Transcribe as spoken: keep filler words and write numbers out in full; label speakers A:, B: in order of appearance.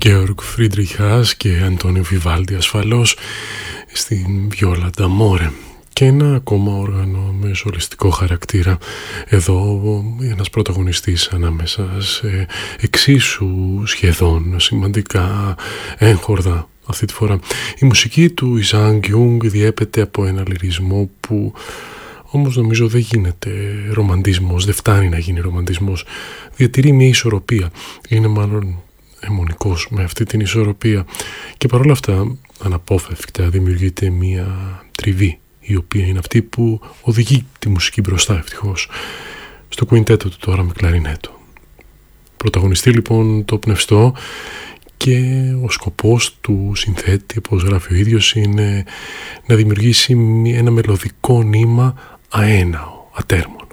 A: Γκέοργκ Φρίντριχ Χάς και Αντώνιο Βιβάλντι ασφαλώς στην Βιόλα ντ'Αμόρε. Και ένα ακόμα όργανο με σολιστικό χαρακτήρα. Εδώ ένας πρωταγωνιστής ανάμεσα σε εξίσου σχεδόν σημαντικά έγχορδα αυτή τη φορά. Η μουσική του Ζαν Γκιούγκ διέπεται από ένα λυρισμό που όμως νομίζω δεν γίνεται ρομαντισμός, δεν φτάνει να γίνει ρομαντισμός. Διατηρεί μια ισορροπία. Είναι μάλλον αιμονικός με αυτή την ισορροπία. Και παρόλα αυτά αναπόφευκτα δημιουργείται μια τριβή, η οποία είναι αυτή που οδηγεί τη μουσική μπροστά, ευτυχώς, στο κουιντέτο του τώρα με κλαρινέτο. Πρωταγωνιστεί λοιπόν το πνευστό και ο σκοπός του συνθέτη, όπως γράφει ο ίδιος, είναι να δημιουργήσει ένα μελωδικό νήμα αέναο, ατέρμονο.